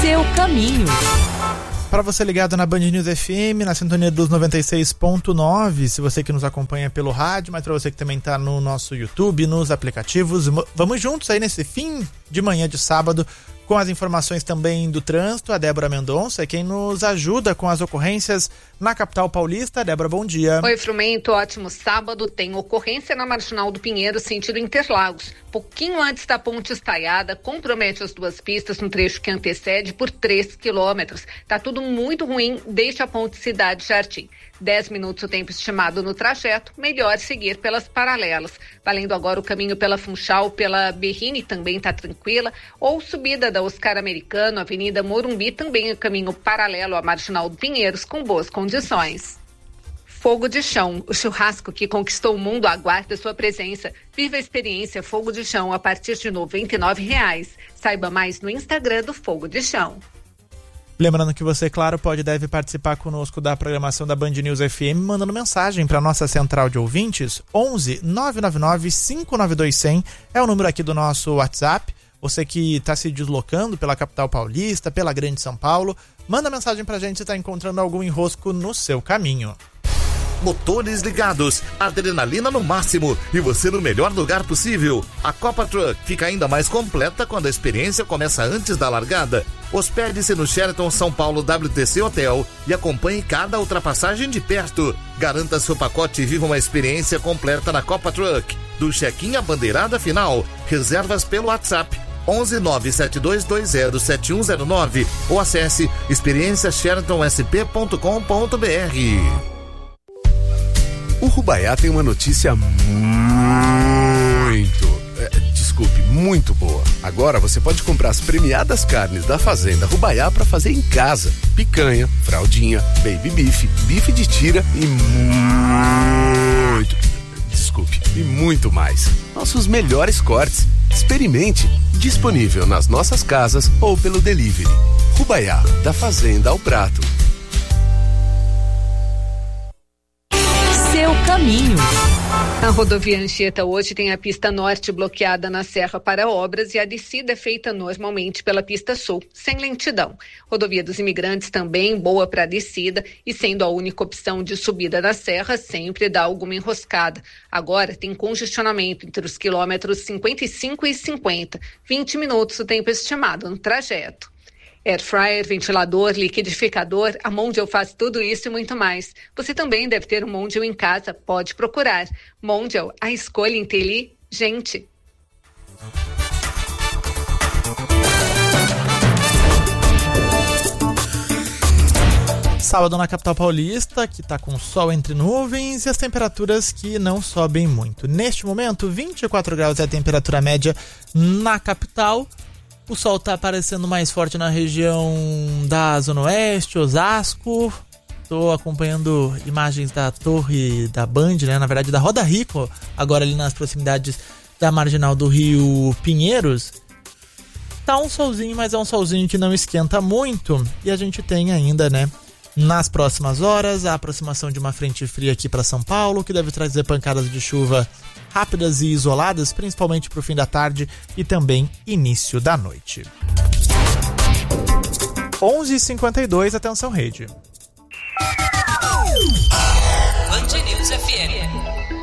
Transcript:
Seu caminho. Para você ligado na Band News FM, na sintonia dos 96.9, se você que nos acompanha pelo rádio, mas para você que também está no nosso YouTube, nos aplicativos, vamos juntos aí nesse fim de manhã de sábado, com as informações também do trânsito. A Débora Mendonça é quem nos ajuda com as ocorrências na capital paulista. Débora, bom dia. Oi, Frumento, ótimo sábado. Tem ocorrência na Marginal do Pinheiro, sentido Interlagos. Pouquinho antes da ponte estaiada, compromete as duas pistas no trecho que antecede por 3 quilômetros. Tá tudo muito ruim, deixa a ponte Cidade Jardim. 10 minutos o tempo estimado no trajeto, melhor seguir pelas paralelas. Valendo agora o caminho pela Funchal, pela Berrini também está tranquila, ou subida da Oscar Americano, Avenida Morumbi, também o caminho paralelo à Marginal do Pinheiros, com boas condições. Fogo de Chão, o churrasco que conquistou o mundo aguarda sua presença. Viva a experiência Fogo de Chão a partir de R$ 99,00. Saiba mais no Instagram do Fogo de Chão. Lembrando que você, claro, pode e deve participar conosco da programação da Band News FM, mandando mensagem para a nossa central de ouvintes, 11 999 592 100, é o número aqui do nosso WhatsApp. Você que está se deslocando pela capital paulista, pela Grande São Paulo, manda mensagem para a gente se está encontrando algum enrosco no seu caminho. Motores ligados, adrenalina no máximo e você no melhor lugar possível. A Copa Truck fica ainda mais completa quando a experiência começa antes da largada. Hospede-se no Sheraton São Paulo WTC Hotel e acompanhe cada ultrapassagem de perto. Garanta seu pacote e viva uma experiência completa na Copa Truck. Do check-in à bandeirada final. Reservas pelo WhatsApp 11 972207109 ou acesse experienciasheratonsp.com.br. O Rubaiá tem uma notícia muito boa. Agora você pode comprar as premiadas carnes da Fazenda Rubaiá para fazer em casa. Picanha, fraldinha, baby beef, bife de tira e muito mais. Nossos melhores cortes. Experimente. Disponível nas nossas casas ou pelo delivery. Rubaiá, da fazenda ao prato. Seu caminho. A rodovia Anchieta hoje tem a pista norte bloqueada na Serra para obras e a descida é feita normalmente pela pista sul, sem lentidão. Rodovia dos Imigrantes também boa para descida e sendo a única opção de subida da serra, sempre dá alguma enroscada. Agora tem congestionamento entre os quilômetros 55 e 50, 20 minutos o tempo estimado no trajeto. Air fryer, ventilador, liquidificador, a Mondial faz tudo isso e muito mais. Você também deve ter um Mondial em casa, pode procurar. Mondial, a escolha inteligente. Sábado na capital paulista, que está com sol entre nuvens e as temperaturas que não sobem muito. Neste momento, 24 graus é a temperatura média na capital. O sol está aparecendo mais forte na região da Zona Oeste, Osasco. Estou acompanhando imagens da torre da Band, né? Na verdade da Roda Rico, agora ali nas proximidades da marginal do Rio Pinheiros. Tá um solzinho, mas é um solzinho que não esquenta muito. E a gente tem ainda, né, nas próximas horas, a aproximação de uma frente fria aqui para São Paulo, que deve trazer pancadas de chuva rápidas e isoladas, principalmente para o fim da tarde e também início da noite. 11h52, atenção rede. Band News FM.